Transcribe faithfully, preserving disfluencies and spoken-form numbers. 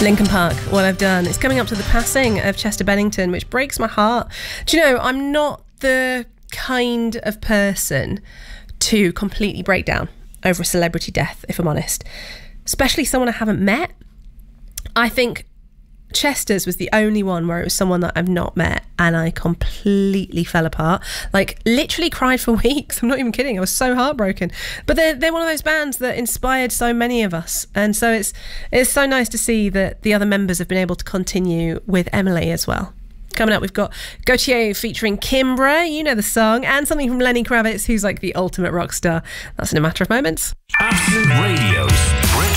Linkin Park, What I've Done. It's coming up to the passing of Chester Bennington, which breaks my heart. Do you know, I'm not the kind of person to completely break down over a celebrity death, if I'm honest. Especially someone I haven't met. I think Chester's was the only one where it was someone that I've not met and I completely fell apart. Like, literally cried for weeks. I'm not even kidding. I was so heartbroken. But they're, they're one of those bands that inspired so many of us. And so it's it's so nice to see that the other members have been able to continue with Emily as well. Coming up, we've got Gautier featuring Kimbra, you know the song, and something from Lenny Kravitz, who's like the ultimate rock star. That's in a matter of moments. Absolute Radio's